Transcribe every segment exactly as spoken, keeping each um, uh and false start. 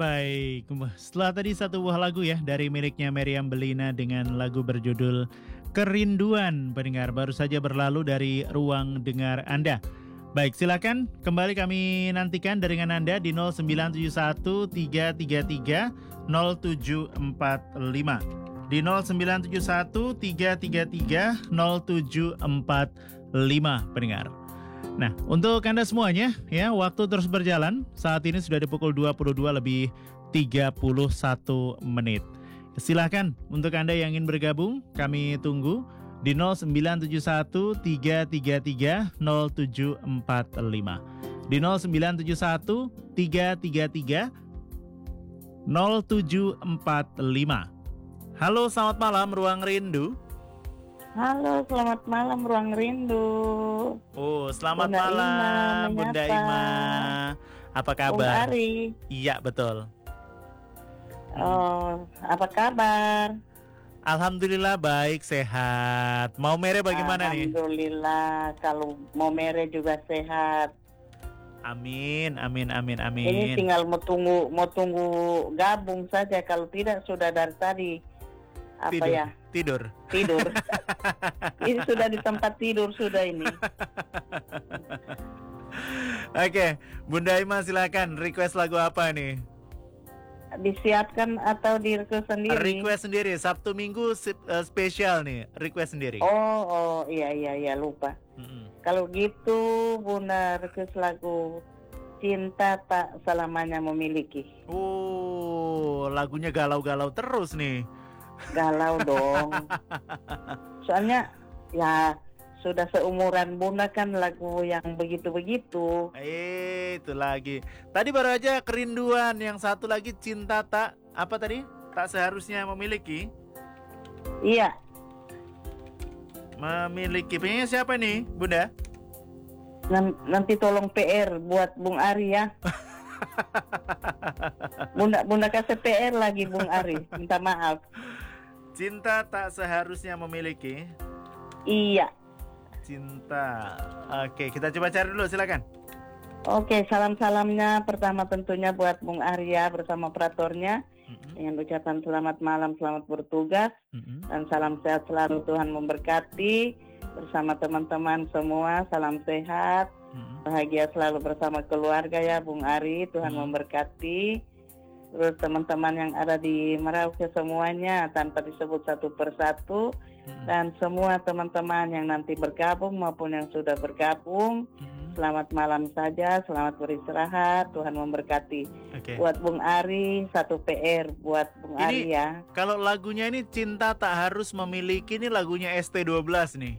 Baik, setelah tadi satu buah lagu ya dari miliknya Meriam Bellina dengan lagu berjudul Kerinduan, pendengar baru saja berlalu dari ruang dengar Anda. Baik, silakan kembali kami nantikan dengan Anda di nol sembilan tujuh satu tiga tiga tiga nol tujuh empat lima. Di nol sembilan tujuh satu tiga tiga tiga nol tujuh empat lima, pendengar. Nah, untuk Anda semuanya ya, waktu terus berjalan. Saat ini sudah di pukul dua puluh dua lebih tiga puluh satu menit. Silakan untuk Anda yang ingin bergabung, kami tunggu di nol sembilan tujuh satu tiga tiga tiga nol tujuh empat lima. Di nol sembilan tujuh satu tiga tiga tiga nol tujuh empat lima. Halo, selamat malam Ruang Rindu. Halo, selamat malam Ruang Rindu. Oh, selamat Bunda malam Ima, Bunda menyapa. Ima. Apa Bung kabar? Ari. Iya, betul. Oh, apa kabar? Alhamdulillah baik, sehat. Mau mere bagaimana nih? Alhamdulillah, kalau mau mere juga sehat. Amin, amin, amin, Ini amin. tinggal mau tunggu, mau tunggu gabung saja. Kalau tidak sudah dari tadi apa Tidur, ya? tidur. Tidur. Ini sudah di tempat tidur sudah ini. Oke, Bunda Ima silakan. Request lagu apa nih? Disiapkan atau di request sendiri? Request sendiri. Sabtu Minggu sip- eh, spesial nih. Request sendiri. Oh, oh, iya iya iya lupa. Mm-mm. Kalau gitu Bunda request lagu Cinta Tak Selamanya Memiliki. Oh, lagunya galau-galau terus nih. Galau dong. Soalnya ya sudah seumuran Bunda kan lagu yang begitu-begitu. Eh, itu lagi. Tadi baru aja Kerinduan, yang satu lagi Cinta Tak apa tadi? Tak Seharusnya Memiliki. Iya, Memiliki. Penyanyi siapa nih, Bunda? nan- nanti tolong P R buat Bung Ari ya. Bunda Bunda kasih P R lagi Bung Ari. Minta maaf. Cinta Tak Seharusnya Memiliki. Iya. Cinta. Oke, kita coba cari dulu, silakan. Oke, salam-salamnya pertama tentunya buat Bung Arya bersama operatornya. Mm-mm, Dengan ucapan selamat malam, selamat bertugas, mm-mm. dan salam sehat selalu, Tuhan memberkati. Bersama teman-teman semua, salam sehat, Mm-mm. bahagia selalu bersama keluarga ya Bung Ari, Tuhan Hmm. memberkati. Terus teman-teman yang ada di Merauke semuanya tanpa disebut satu persatu, Mm-mm. dan semua teman-teman yang nanti bergabung maupun yang sudah bergabung, Mm-mm. selamat malam saja, selamat beristirahat, Tuhan memberkati. Oke. Buat Bung Ari, satu P R buat Bung Ini- Ari ya. Kalau lagunya ini Cinta Tak Harus Memiliki, ini lagunya S T dua belas nih.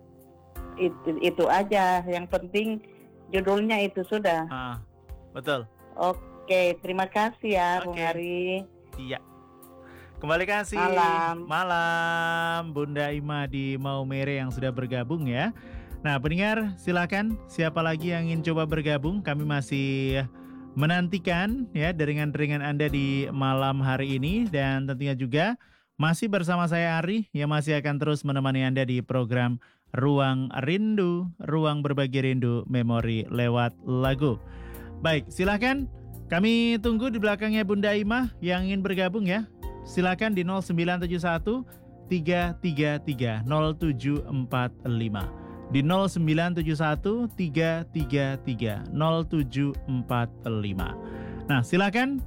Itu, itu aja, yang penting judulnya itu sudah. Ah, betul. Oke, terima kasih ya Bung Oke. Ari. Iya. Kembali kasih. Malam. Malam, Bunda Ima di Maumere yang sudah bergabung ya. Nah, pendengar, silakan siapa lagi yang ingin coba bergabung? Kami masih menantikan ya dengan-dengan Anda di malam hari ini, dan tentunya juga masih bersama saya Ari yang masih akan terus menemani Anda di program Ruang Rindu, Ruang Berbagi Rindu Memori lewat lagu. Baik, silakan. Kami tunggu di belakangnya Bunda Ima yang ingin bergabung ya. Silakan di nol sembilan tujuh satu tiga tiga tiga nol tujuh empat lima. Di nol sembilan tujuh satu tiga tiga tiga nol tujuh empat lima. Nah, silakan.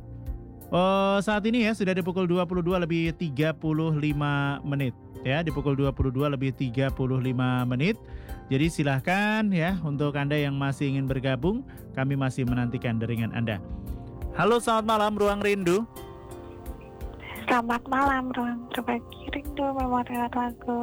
Oh, saat ini ya sudah di pukul dua puluh dua lebih tiga puluh lima menit. Ya, di pukul dua puluh dua lebih tiga puluh lima menit. Jadi silahkan ya untuk Anda yang masih ingin bergabung, kami masih menantikan deringan Anda. Halo, selamat malam Ruang Rindu. Selamat malam, Ruang Berbagi Rindu Memori lewat lagu.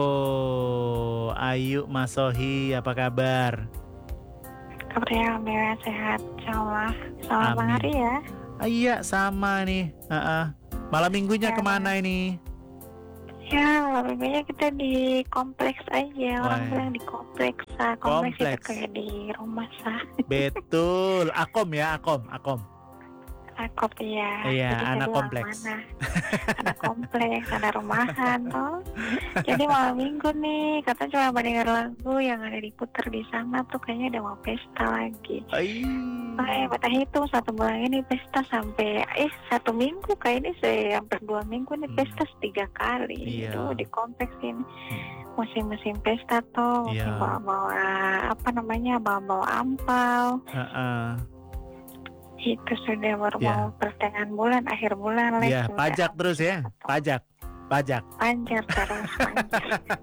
Oh, Ayu Mas Sohi, apa kabar? Kabarnya alhamdulillah sehat, insyaallah. Selamat Amin. hari ya. Ah, iya, sama nih. Ah, ah. Malam minggunya Ya. kemana ini? Ya, lebih kita di kompleks aja. Wah. Orang bilang di kompleks. Nah, kompleks, Kompleks. itu kayak di rumah sah. Betul, Akom ya, Akom, Akom. Cakep ya. Iya, Jadi saya anak bilang, kompleks. Mana? Anak kompleks, ada rumahan toh. Jadi malam minggu nih, kata coba dengar lagu yang ada diputar di sana tuh kayaknya ada mau pesta lagi. Ai. Eh, kata hitung satu bulan ini pesta sampai eh satu minggu kayak ini saya hampir dua minggu nih Hmm. pesta tiga kali. Iya. Itu di kompleks ini. Musim-musim pesta tuh, musim Iya. bawa-bawa apa namanya, bawa-bawa ampau. Heeh. Itu sudah baru Ya. mau pertengahan bulan, akhir bulan les. Ya, sudah. pajak terus ya. Pajak. Pajak. Panjar terus panjar.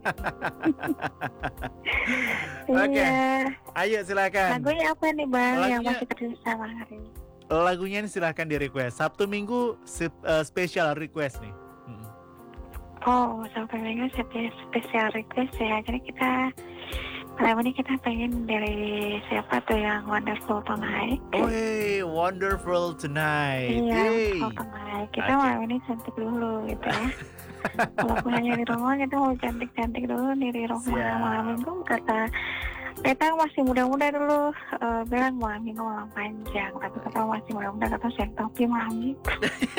Oke. Iya. Ayo silakan. Lagunya apa nih bang yang Lagunya- masih tersisa bang hari ini? Lagunya ini silahkan di request. Sabtu Minggu se- eh, special request nih. Mm. Oh, sampai minggu spe- spesial request ya. Jadi kita malam ini kita pengen dari siapa tuh yang Wonderful Tonight. Oh hey, wonderful tonight. Iya, Hey. Wonderful Tonight. Kita Oke. malam ini cantik dulu gitu ya. Kalau hanya di rumah kita mau cantik-cantik dulu nih di rumah. Siap. Malam minggu kata kita masih muda-muda dulu, eh, bilang malam minggu malam panjang, tapi kata masih muda-muda kata saya topi malam minggu.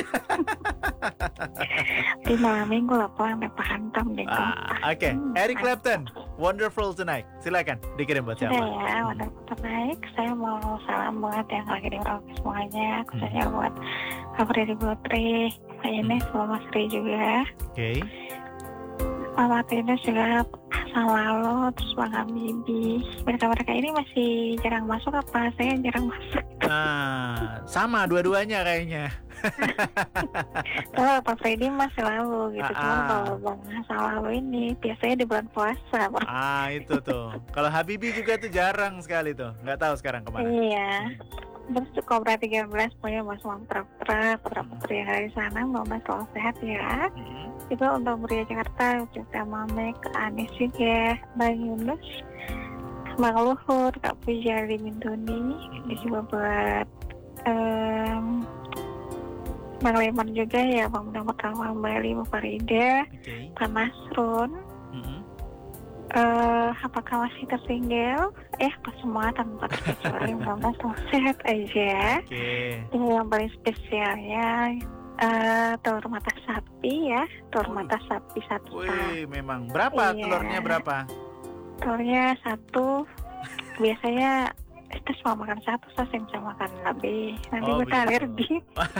Di malam minggu lah pulang sampai hantam deh. Ah, Oke, Eric Clapton, Wonderful Tonight. Silakan dikirim buat Sudah siapa? ya, Wonderful Tonight. Saya mau salam buat yang lagi di Merauke semuanya, khususnya buat Kak Freddy Putri, Kak Ines, Mama Sri juga. Oke. Mama Tina juga selalu, terus Bang Habibie. Mereka-mereka ini masih jarang masuk apa saya yang jarang masuk? Nah, sama dua-duanya kayaknya. Kalau Pak Freddy mah selalu gitu. Ah, Cuma ah. kalau Bang selalu ini biasanya di bulan puasa. Bang. Ah, itu tuh. Kalau Habibie juga tuh jarang sekali tuh. Nggak tahu sekarang kemana. Iya. Terus Kobra tiga belas punya Mas Mantra-Putra, Putra-Putri yang ada di sana. Mama selalu sehat ya. Hmm. Juga untuk Muria Jakarta, juga Mamek, Anis juga, Bang Yunus, Bang Luhur, Kak Puja di Mintuni, ini juga buat um, Bang Leman juga ya, Bang Mudah Pertama kembali, Bang Farida, Oke. Pak Nasrun, Mm-mm. eh apakah masih tertinggal? Eh, pas semua tanpa terkecuali, Mama selalu sehat aja. Oke. Ini yang paling spesialnya eh telur mata sapi ya, telur Wih. mata sapi satu tak. Wih, memang berapa Iya. telurnya berapa? Telurnya satu. Biasanya kita cuma makan satu, saya sering bisa makan lebih. Nanti Oh, kita begitu. alergi.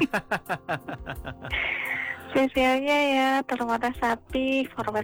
Spesialnya ya telur mata sapi, korban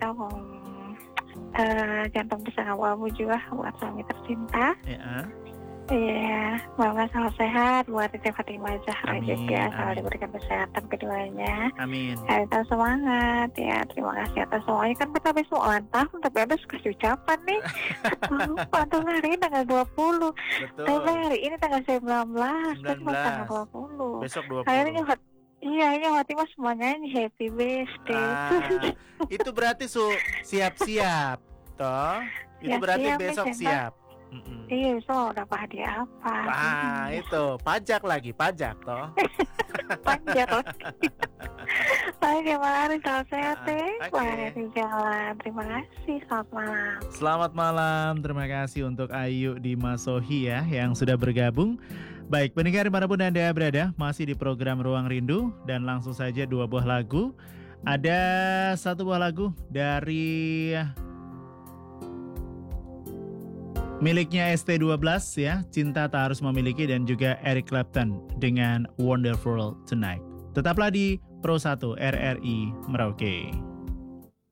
eh jantung pisang abu-abu juga buat suami tercinta. Ya. Iya, semoga selalu sehat buat Titi Fatimah Zahra Amin, juga, selalu amin. diberikan kesehatan keduanya. Amin. Kita semangat ya, terima kasih atas semuanya. Kan kita besok ulang tahun, tapi ada kasih ucapan nih. Lupa tuh hari ini tanggal dua puluh. Betul. Tapi hari ini tanggal sembilan belas, besok sembilan belas. tanggal dua puluh. Besok dua Hari ini puluh. nyuhat, iya ini Fatimah semuanya ini happy birthday. Ah, itu berarti su siap-siap, toh? Itu Ya, berarti siap, besok Mas, siap. Mm-mm. Iya, besok dapat hadiah apa? Wah, itu pajak lagi, pajak toh. Panjang lagi. Baik, terima kasih, salam sehat Ah, deh. oke. Wah, di jalan. Terima kasih, selamat malam. Selamat malam, terima kasih untuk Ayu di Masohi ya yang sudah bergabung. Baik, pendengar dimanapun Anda berada, masih di program Ruang Rindu dan langsung saja dua buah lagu. Ada satu buah lagu dari miliknya S T dua belas ya, Cinta Tak Harus Memiliki, dan juga Eric Clapton dengan Wonderful Tonight. Tetaplah di Pro satu R R I Merauke.